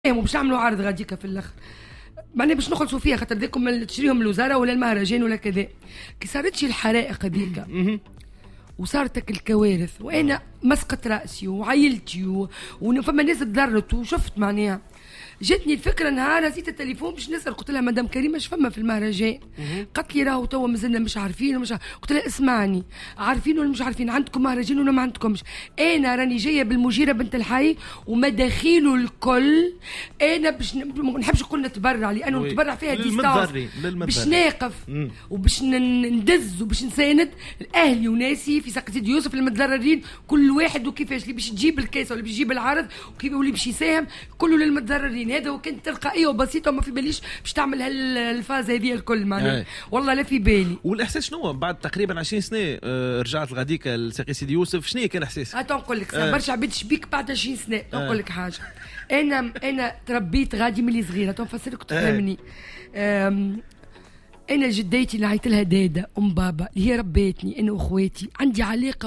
وباش نعملوا عرض غاديكا في الاخر معناها باش نخلصوا فيها خاطر ذيكم تشريهم الوزاره ولا المهرجان ولا كذا. كي صارتش الحرائق هذيك وصارتك الكوارث وانا مسقط راسي وعيلتي وفما ناس تضرت وشفت معناها جاتني الفكره نهار هزيت التليفون باش نسال قلت لها مدام كريمه اش فما في المهرجان؟ قالت لي راهو توا مازلنا مش عارفين قلت لها اسمعني عارفين ولا مش عارفين عندكم مهرجان ولا ما عندكمش؟ انا راني جايه بالمجيره بنت الحي ومداخيله الكل انا باش ما نحبش نقول نتبرع لانه نتبرع فيها ديستانس باش ناقف وباش ندز وباش نساند اهلي وناسي في ساقة سيدي يوسف المتضررين كل واحد وكيفاش اللي باش تجيب الكاس ولا باش يجيب العرض واللي باش يساهم كله للمتضررين. هذا وكانت تلقائيه وبسيطه وما في باليش باش تعمل هالفاز هذه الكل معناها والله لا في بالي. والاحساس شنو بعد تقريبا 20 سنه رجعت الغديكه لساقي سيدي يوسف شنو كان احساس؟ نقول لك برشا عباد شبيك بعد 20 سنه نقول لك حاجه. انا تربيت غادي ملي صغيره تنفسرك تفهمني. انا جديتي اللي عيط لها داده ام بابا اللي هي ربيتني انا واخواتي عندي علاقه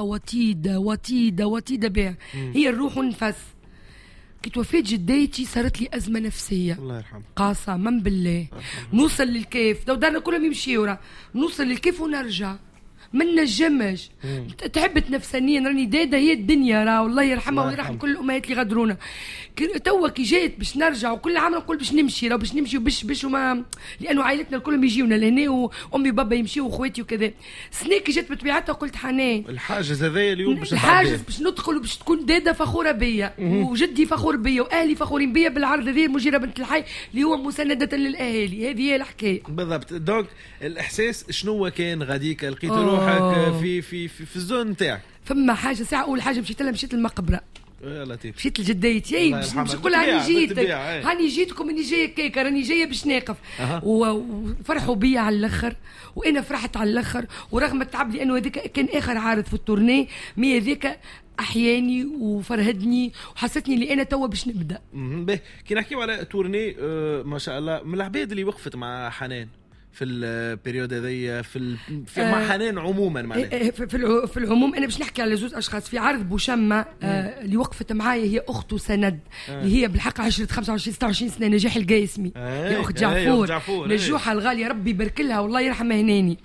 وطيده بها هي الروح والنفس. كي توفيت جديتي صارت لي أزمة نفسية الله يرحمه قاسما بالله. نوصل للكيف دارنا كلهم يمشيوا نوصل للكيف ونرجع ما نجمش تعبت نفسانيا راني داده هي الدنيا راه والله يرحمها ويرحم كل الامهات اللي غدرونا. توا كي جيت باش نرجع وكل عام نقول باش نمشي باش نمشي وباش وما لانه عائلتنا الكل يجيونا لهنا وامي وبابا يمشيوا واخواتي وكذا. سنه كي جات بطبيعتها قلت حنان الحاجز هذايا اليوم باش الحاجز باش ندخل وباش تكون داده فخوره بيا وجدي فخور بيا واهلي فخورين بيا بالعرض هذا مجيره بنت الحي اللي هو مسانده للاهالي. هذه هي الحكايه بالضبط. دونك الاحساس شنو كان غاديك لقيت روحك في الزون نتاعك؟ فما حاجه ساعه اول حاجه مشيت للمقبره يا لطيف مشيت لجديتي باش نقول هاني جيتكم اني جايه كيكه راني جايه باش ناقف وفرحوا بيا على الاخر وانا فرحت على الاخر ورغم التعب لانه هذاك كان اخر عارض في التورنيه مي هذاك احياني وفرهدني وحسيتني اللي انا توا باش نبدا. كي نحكيو على تورني ما شاء الله من العباد اللي وقفت مع حنان في البريود هذيا مع حنان عموما معناها في العموم انا باش نحكي على زوج اشخاص. في عرض بوشمه اللي وقفت معايا هي اخته سند اللي هي بالحق عشرة 25 26 سنه نجاح القاسمي يا اخت جعفور نجوحه الغاليه ربي يبارك لها والله يرحمها هناني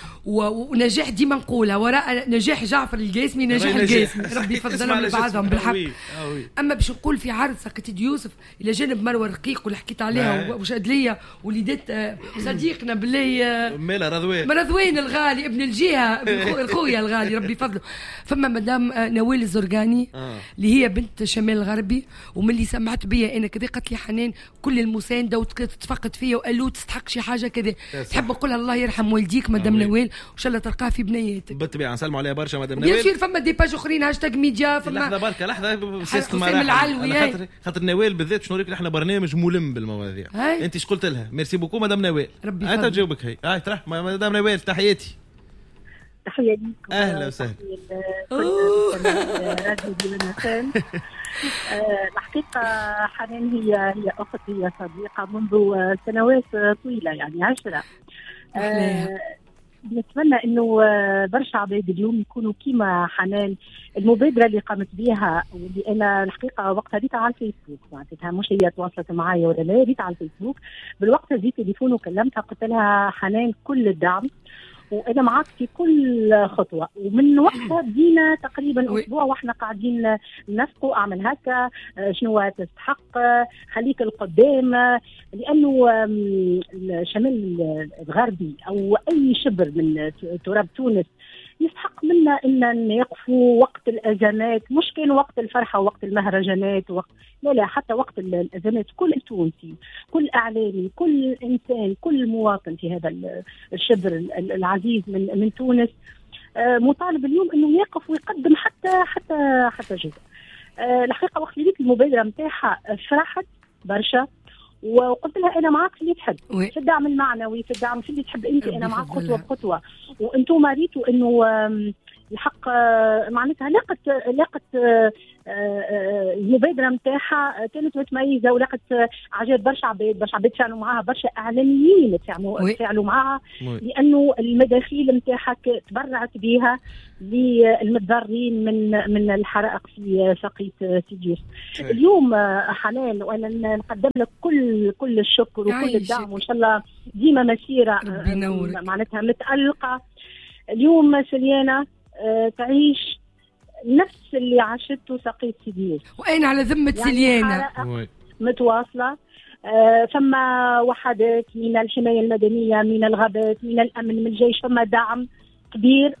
ونجاح ديما نقولها وراء نجاح جعفر القاسمي نجاح القاسمي ربي يفضلهم لبعضهم بالحق. اما باش نقول في عرض ساقة سيدي يوسف الى جانب مروه رقيق واللي حكيت عليها وشاد ليا وليدات صديقنا بالله مالا رضوان الغالي ابن الجهه الخويا الغالي ربي يفضله. فما مدام نوال الزرقاني اللي هي بنت شمال الغربي وملي سمعت بيا انا كذا قالت لي حنان كل المسانده وتفقد فيا وقالوا تستحق شي حاجه كذا تحب نقولها الله يرحم والديك مدام نوال وان شاء الله تلقاها في بنياتك. بالطبيعه نسلموا عليها برشا مدام نوال. يصير فما دي باج اخرين هاشتاج ميديا فما لحظه سياسه المراحل خاطر نوال بالذات شنو ريك احنا برنامج ملم بالمواضيع. انت ايش قلت لها؟ ميرسي بوكو مدام نوال. انت تجاوبك هي تروح مدام نوال تحياتي. تحيه ليكم اهلا وسهلا. الحقيقه حنان هي اختي هي صديقه منذ سنوات طويله يعني 10. نتمنى انه برشا عباد اليوم يكونوا كيما حنان. المبادره اللي قامت بها واللي انا الحقيقه وقتها ريت على الفيسبوك معناتها مش هي تواصلت معايا ولا لا ريت على الفيسبوك بالوقت هذيك تليفون وكلمتها قلت لها حنان كل الدعم وانا معك في كل خطوه. ومن وقتها بدينا تقريبا اسبوع واحنا قاعدين نسقوا اعمل هكا شنو تستحق خليك القدام لانه الشمال الغربي او اي شبر من تراب تونس يستحق منا ان نقفوا وقت الازمات مش كان وقت الفرحه وقت المهرجانات وقت لا حتى وقت الازمات. كل تونسي كل اعلامي كل انسان كل مواطن في هذا الشبر العزيز من تونس مطالب اليوم انه يقف ويقدم حتى جزء. الحقيقه وقت اللي المبادره نتاعها فرحت برشا وقلت لها انا معك في اللي تحب في الدعم المعنوي في الدعم في اللي تحب انت انا معك خطوه بخطوه. وانتم ريتوا انه الحق معناتها لقت المبادره نتاعها كانت متميزه، ولقت عجب برشا عباد فعلوا معها، برشا اعلاميين فعلوا معها، لانه المداخيل نتاعها تبرعت بها للمتضررين من الحرائق في ساقية سيديوس. اليوم حنان وانا نقدم لك كل الشكر وكل الدعم، وان شاء الله ديما مسيره معناتها متألقه. اليوم سليانة تعيش نفس اللي عاشته ساقية سيديوس، وأين على ذمة سليانة متواصلة. فما وحدات من الحماية المدنية، من الغابات، من الأمن، من الجيش، فما دعم كبير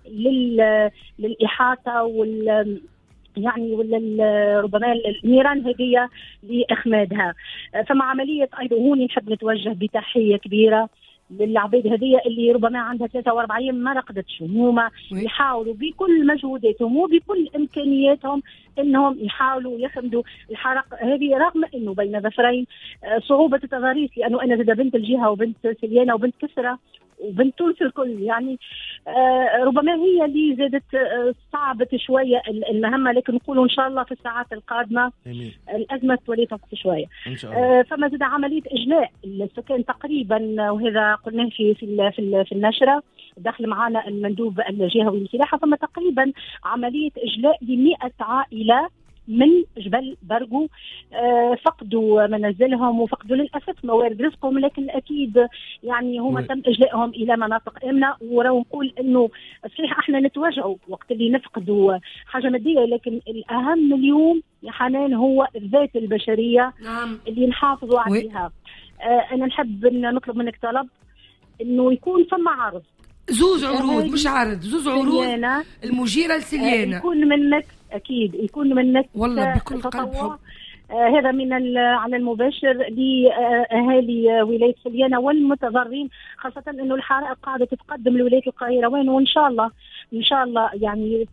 للإحاطة يعني ربما النيران هدية لإخمادها. فما عملية أيضا هوني نحب نتوجه بتحية كبيرة للعباد هذه اللي ربما عندها 43 أيام ما رقدتش، وهما يحاولوا بكل مجهوداتهم وبكل إمكانياتهم انهم يحاولوا يخمدوا الحرق هذه، رغم انه بين ظفرين صعوبة التضاريس، لانه انا زاد بنت الجهة وبنت سليانة وبنت كسرى وبنت تونس الكل، يعني ربما هي اللي زادت صعبت شوية المهمة، لكن نقولوا إن شاء الله في الساعات القادمة الأزمة تولي تنقص شوية. فما زاد عملية إجلاء السكان تقريبا، وهذا قلناه في النشرة، داخل معنا المندوب الجهوي للفلاحة، فما تقريبا عملية إجلاء ل100 عائلة من جبل برقو، فقدوا منازلهم وفقدوا للأسف موارد رزقهم، لكن أكيد يعني هم تم إجلائهم إلى مناطق آمنة. وراه نقول إنه صحيح إحنا نتواجهوا وقت اللي نفقدوا حاجة مادية، لكن الأهم اليوم يا حنان هو الذات البشرية اللي نحافظوا عليها. أنا نحب إن نطلب منك طلب إنه يكون فما عرض، زوز عروض مش عرض، زوز عروض المجيرة لسليانة، يكون منك أكيد، يكون منك والله بكل قلب حب. هذا من على المباشر لأهالي ولاية سليانة والمتضررين، خاصة أنه الحرائق قاعدة تتقدم لولاية القيروان، وإن شاء الله يعني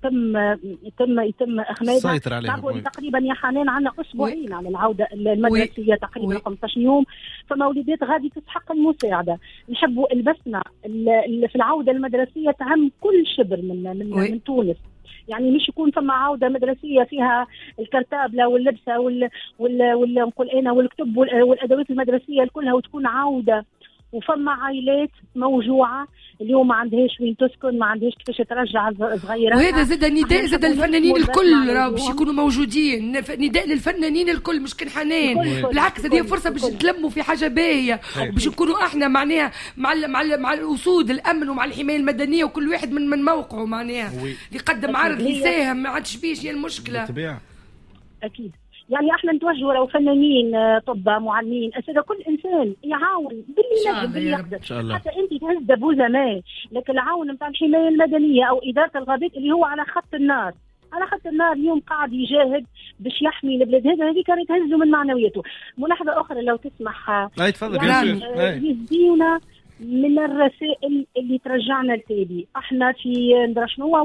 يتم إخمادها. تقريبا يا حنان عندنا أسبوعين على العودة المدرسية، تقريبا 15 يوم، فمولودات غادي تستحق المساعدة. نحبوا البسنا في العودة المدرسية تهم كل شبر من تونس، يعني مش يكون فما عودة مدرسية فيها الكرتابلة واللبسة نقول أنا والكتب والأدوات المدرسية كلها، وتكون عودة وفما عائلات موجوعة اليوم ما عندهاش وين تسكن، ما عندهاش كيفاش ترجع صغيرة. وهذا زاد نداء زاد الفنانين الكل راهو باش يكونوا موجودين، نداء للفنانين الكل مش كان حنان، بالعكس هذه فرصة باش نتلموا في حاجة باهية، باش نكونوا احنا معناها مع الأسود الأمن ومع الحماية المدنية، وكل واحد من موقعه معناها يقدم عرض يساهم، ما عادش بيش هي المشكلة. أكيد يعني احنا نتوجهوا لو فنانين، طب، معلمين، اساتذه، كل انسان يعاون باللي يقدر. حتى انت تهز بوزماء، لكن العون نتاع الحمايه المدنيه او اداره الغابات اللي هو على خط النار اليوم قاعد يجاهد باش يحمي البلاد، هذه كانت تهزه من معنوياته. ملاحظه اخرى لو تسمح، يعني يزيونا من الرسائل اللي ترجعنا التالي، احنا في ندرشنوها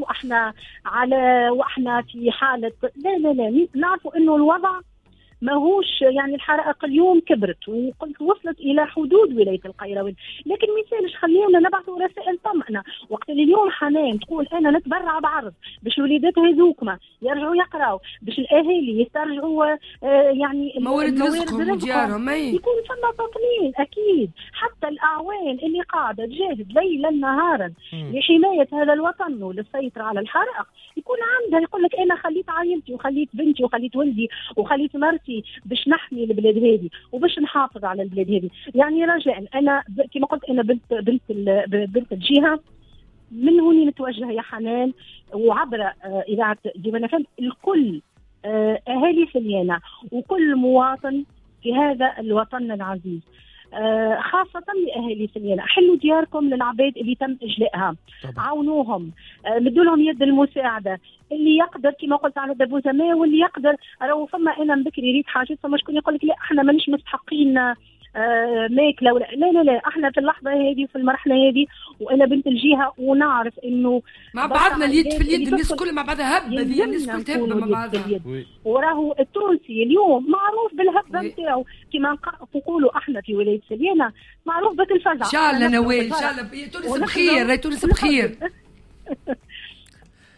واحنا في حاله لا نعرفوا انه الوضع ماهوش يعني الحرائق اليوم كبرت وقلت وصلت الى حدود ولايه القيروان، لكن مثالش خلينا نبعثوا رسائل طمأنة. وقت اليوم حنان تقول انا نتبرع بعرض باش الوليدات هذوكما يرجعوا يقراوا، باش الاهالي يسترجعوا يعني موارد رزقهم وديارهم، يكون فما تطمين. اكيد حتى الاعوان اللي قاعده تجاهد ليلا نهارا لحمايه هذا الوطن وللسيطره على الحرائق، يكون عندها يقول لك انا خليت عائلتي وخليت بنتي وخليت ولدي وخليت مرتي باش نحمي البلاد هذه وباش نحافظ على البلاد هذه. يعني رجاء انا كما قلت انا بنت الجهه، من هوني نتوجه يا حنان وعبر اذاعه ديوان FM الكل اهالي سليانة وكل مواطن في هذا الوطن العزيز، خاصة لأهالي سليانة، حلوا دياركم للعباد اللي تم إجلائها، عاونوهم، مدوا لهم يد المساعدة، اللي يقدر كما قلت على دبوزماء، واللي يقدر راهو فما أنا من بكري يريد حاجات، فما شكون يقول لك لا احنا مانيش مستحقين ماكله ولا لا احنا في اللحظه هذه وفي المرحله هذه، وانا بنت الجهه ونعرف انه مع بعضنا اليد في اليد، الناس كلها مع بعضها هبه، الناس كلها تهبه مع بعضها. وراهو التونسي اليوم معروف بالهبه نتاعو، كما نقولوا احنا في ولايه سليانة معروف بالفزع. ان شاء الله نوال، ان شاء الله تونس بخير، تونس بخير.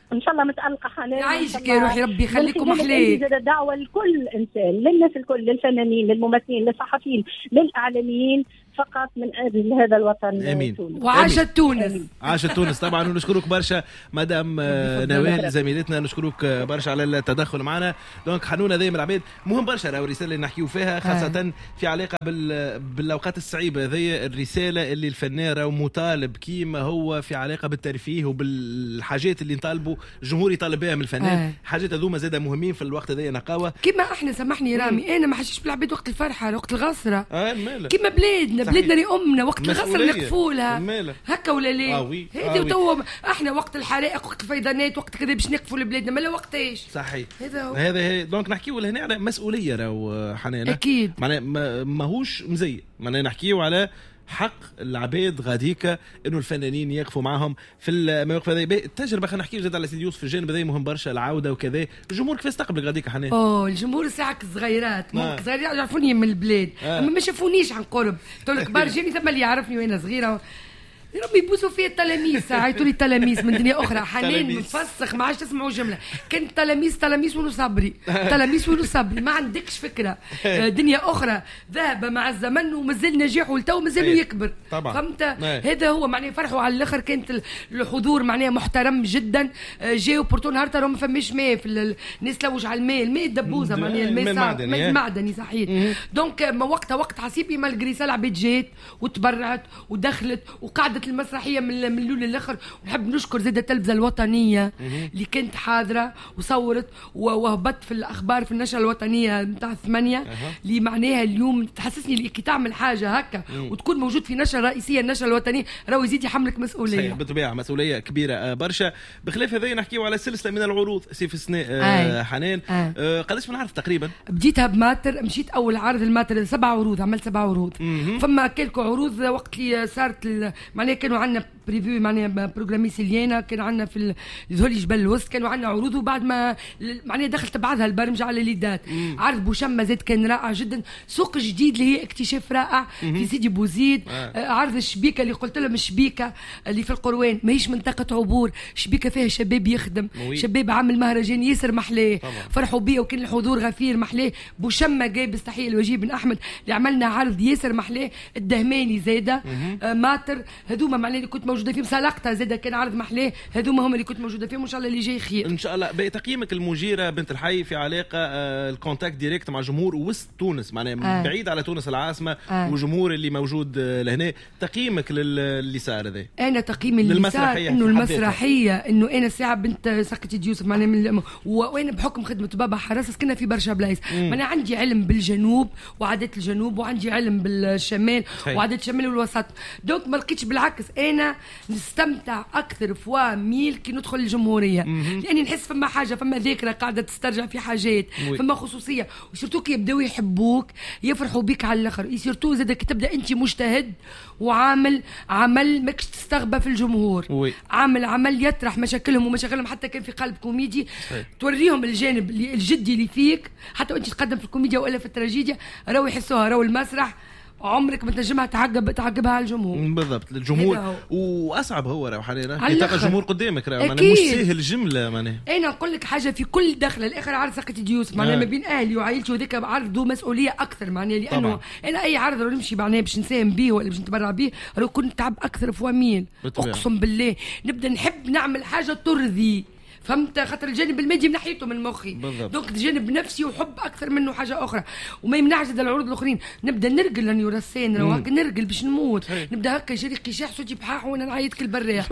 ان شاء الله متألقة حنان. يعيشك يا روحي، ربي يخليكم محليك. دعوة لكل انسان، للناس الكل، للفنانين، للممثلين، للصحفيين، للاعلاميين، فقط من اجل هذا الوطن. امين. وعاشت تونس. عاشت تونس طبعا. ونشكرك برشا مدام نوال زميلتنا، نشكرك برشا على التدخل معنا. دونك حنونه دايما العباد مهم برشا راهو الرساله اللي نحكيو فيها، خاصه في علاقه بالاوقات الصعيبه هذه. الرساله اللي الفنان راهو مطالب كيما هو في علاقه بالترفيه وبالحاجات اللي نطالبوا الجمهور يطالب بها من الفنان. حاجات هذوما زاده مهمين في الوقت هذا نقاوه. كيما احنا سمحني رامي، انا ما حشيش بالعباد وقت الفرحه وقت الغصره. كيما بلادنا اللي امنا وقت الغسل نقفولها هكا ولا ليه؟ هذه تو احنا وقت الحرائق وقت الفيضانات وقت كذا باش نقفوا لبلادنا، ما لا وقتاش. صحيح. هذا دونك نحكيو هنا على مسؤوليه راهو حنانه. اكيد معناها ماهوش مزية، معناها نحكيو على حق العباد غاديكا انه الفنانين يقفوا معهم في المواقف هذه. التجربه خلينا نحكي زاد على سيدي يوسف في الجانب هذا مهم برشا، العوده وكذا. الجمهور كيف استقبل غاديكا حنان؟ الجمهور ساعك صغيرات ممكن صغيرات يعرفوني من البلاد اما ما شافونيش عن قرب. تقول لك كبار جاني ثم اللي يعرفني وانا صغيره ربي يبوسوا فيا التلاميذ. ساعيتوا لي تلاميذ من دنيا اخرى. حنان مفسخ ما عادش تسمعوا جمله. كان تلاميذ ونو صبري، تلاميذ ونو صبري، ما عندكش فكره. دنيا اخرى ذهب مع الزمن ومازال نجاح ولتو مازال يكبر. فهمت؟ هذا هو معناه فرحوا على الاخر. كانت الحضور معناه محترم جدا. جاوا بورتو نهار ترى ما فماش ماء في الناس تلوج على الماء الدبوزه معناه الماء معدني صحيح. دونك وقت عصيبي مالغري العباد جات وتبرعت ودخلت وقعدت المسرحيه من الاول للاخر. ونحب نشكر زاده التلفزه الوطنيه اللي كانت حاضره وصورت وهبط في الاخبار في النشره الوطنيه نتاع 8 اللي معناها اليوم تحسسني اللي كي تعمل حاجه هكا وتكون موجود في نشره رئيسيه النشره الوطنيه راهو يزيد يحملك مسؤوليه. صحيح بالطبيعه مسؤوليه كبيره برشا. بخلاف هذا نحكيو على سلسله من العروض سيف السناء. حنان قداش بنعرف تقريبا؟ بديتها بماتر، مشيت اول عرض الماتر 7 عروض، عملت 7 عروض. فما كلكو عروض وقت اللي صارت معناها كانوا عندنا بريفيو معناها بروغرامي سيليانا، كان عندنا في ذولي جبل الوسط كانوا عندنا عروض. وبعد ما معناها دخلت بعضها البرمجه على ليدات. عرض بوشمه زاد كان رائع جدا. سوق جديد اللي هي اكتشاف رائع في سيدي بوزيد. عرض الشبيكه اللي قلت لهم الشبيكه اللي في القروان ماهيش منطقه عبور، شبيكه فيها شباب يخدم شباب عامل مهرجان ياسر محلاه فرحوا بيه وكان الحضور غفير محلاه. بوشمه جايب تحيه لوجيه بن احمد اللي عملنا عرض ياسر محلاه. الدهماني زاده ماتر هذوما معناها اللي كنت موجوده فيهم. سلقتها زاده كان عرض محلاه. هذوما هم اللي كنت موجوده فيهم. ان شاء الله اللي جاي خير ان شاء الله. بتقييمك المجيره بنت الحي في علاقه الكونتاكت ديريكت مع جمهور وسط تونس معناها بعيد على تونس العاصمه والجمهور اللي موجود لهنا، تقييمك للي صار هذا؟ انا تقييمي اللي صار انه المسرحيه انه انا ساعه بنت سقطت يوسف معناها وانا بحكم خدمه بابا حراسه كنا في برشا بلايص معناها عندي علم بالجنوب وعادات الجنوب وعندي علم بالشمال وعادات الشمال والوسط. دونك ما لقيتش بالعكس انا نستمتع اكثر فوا ميل كي ندخل الجمهوريه لاني نحس فما حاجه فما ذاكره قاعده تسترجع في حاجات فما خصوصيه وسيرتو كي يبداو يحبوك يفرحوا بك على الاخر. سيرتو زاد كي تبدا انت مجتهد وعامل عمل ماكش تستغبى في الجمهور عمل يطرح مشاكلهم ومشاكلهم حتى كان في قلب كوميدي توريهم الجانب الجدي اللي فيك حتى وانت تقدم في الكوميديا ولا في التراجيديا راهو يحسوها راهو المسرح عمرك ما تنجمها تعقبها على الجمهور بالضبط. الجمهور واصعب هو راهو حاليا يلقى الجمهور قدامك راهو معناها مش سهل جمله معناها. انا نقول لك حاجه في كل دخله الاخر عرض سقط يوسف معناها ما بين اهلي وعائلتي وذاك عرض مسؤوليه اكثر معناها لانه انا اي عرض راه نمشي معناها باش نساهم به ولا باش نتبرع به راه كنت تعب اكثر فوامين اقسم بالله نبدا نحب نعمل حاجه ترضي فهمت خاطر الجانب المادي من ناحيته من مخي دونك الجانب نفسي وحب اكثر منه حاجه اخرى وما يمنعش العروض الاخرين نبدا نرقل لاني رسان لو هكا نرقل باش نموت نبدا هكا يجري قشاح صوتي بحاح وانا نعيط كل بريح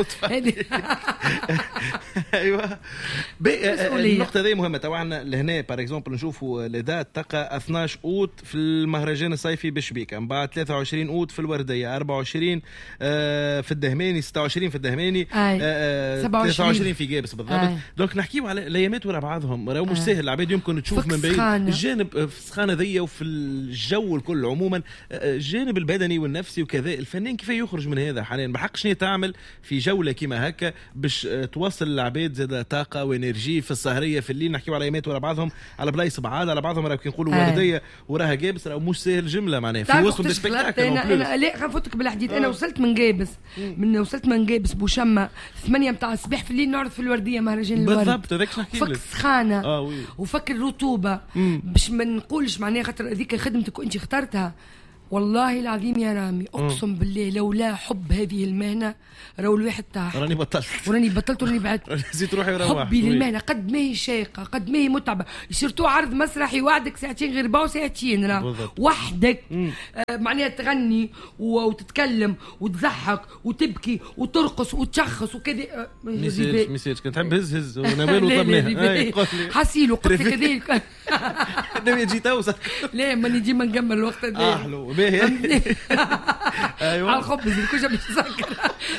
ايوه النقطه هذه مهمه. طبعا لهنا بار اكزومبل نشوفوا لدات تقى 12 اوت في المهرجان الصيفي بالشبيكه من بعد 23 اوت في الورديه 24 في الدهماني 26 في الدهماني 23 في جابس بالضبط. دونك نحكيو على الايامات ورا بعضهم راهو مش سهل العباد يمكن تشوف من بعيد الجانب في السخانه ذي وفي الجو الكل عموما الجانب البدني والنفسي وكذا. الفنان كيف يخرج من هذا حاليا بحقش تعمل في جوله كيما هكا باش توصل العباد زاد طاقه وانرجي في السهريه في الليل. نحكيو على ايامات ورا بعضهم على بلايص بعاد على بعضهم راهو كي نقولوا ورديه وراها جابس راهو مش سهل جمله معناها في وسط السبيكتاكل. انا لا خنفوتك بالحديث انا وصلت من جابس بوشمه 8 نتاع الصباح في الليل نعرض في الورديه مهرجان مهرجان الورد بالضبط هذاك نحكي لك. فك سخانه وي. وفك الرطوبه باش ما نقولش معناها خاطر هذيك خدمتك وانت اخترتها. والله العظيم يا رامي اقسم بالله لولا حب هذه المهنه راهو الواحد طاح. راني بطلت وراني بعدت زيد روحي وروح. حبي للمهنه قد ما هي شاقه قد ما هي متعبه. سيرتو عرض مسرحي وحدك ساعتين غير باو ساعتين راه وحدك معناها تغني وتتكلم وتضحك وتبكي وترقص وتشخص وكذا. ميساج كنت تحب هز ونبال وطبناها حسيلو قلت لك كذلك. نبي جيت اوسط لا ماني ديما نكمل الوقت هذا. حلو باهي. ايوه على الخبز الكوشه باش تسكر.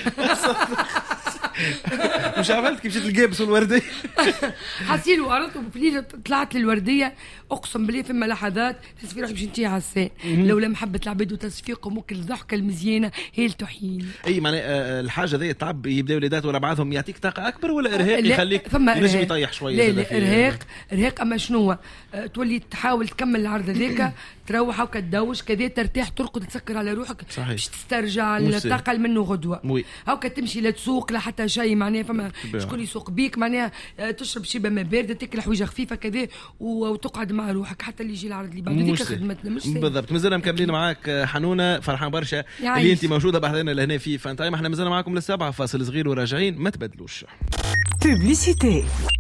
مش عملت كيف جيت القابس والورديه. حسيل وقررت وفي طلعت للورديه اقسم بالله فما لحظات تحس في روحك باش نتي على الساق لولا محبه العباد وتصفيقهم وكل الضحكه المزيانه هي التحين. اي معناها الحاجه ذي التعب يبداو ولادات ورا بعضهم يعطيك طاقه اكبر ولا ارهاق يخليك ينجم يطيح شويه؟ لا ارهاق اما شنو تولي تحاول تكمل العرض هذاك تروح هكا تدوش كذا ترتاح ترقد تسكر على روحك باش تسترجع الطاقه منه غدوه هكا تمشي لا تسوق لا حتى شيء معناها فما شكون يسوق بيك معناها تشرب شيبه ما بارده تاكل حويجه خفيفه كذا وتقعد مع روحك حتى اللي يجي العرض اللي بعد هذيك خدمتنا مش بالضبط. مازلنا مكملين معاك حنونه فرحان برشا اللي انت موجوده بحذنا لهنا في فان تايم. احنا مازلنا معاكم للسبعه فاصل صغير وراجعين ما تبدلوش. بوبليسيتي.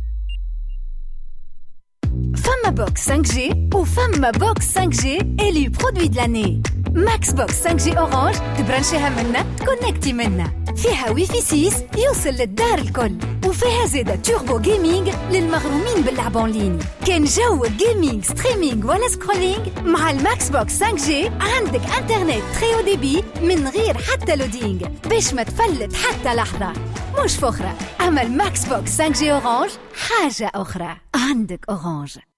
فما بوكس 5G وفما بوكس 5G إلي برودوي د لاني. ماكس بوكس 5G أورانج تبرنشيها منا تكونكتي منا. فيها ويفي 6 يوصل للدار الكل وفيها زيادة توربو جيمنج للمغرومين باللعب اونلاين. كان جو جيمنج ستريمينج ولا سكرولينج مع الماكس بوكس 5G عندك انترنت تري او ديبي من غير حتى لودينج باش ما تفلت حتى لحظة. مش فخرة أما الماكس بوكس 5G أورانج حاجة أخرى. عندك أورانج.